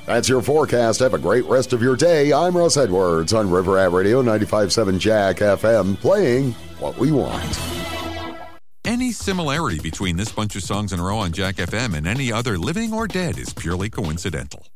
That's your forecast. Have a great rest of your day. I'm Russ Edwards on River Ave Radio 95.7 Jack FM, playing what we want. Any similarity between this bunch of songs in a row on Jack FM and any other living or dead is purely coincidental.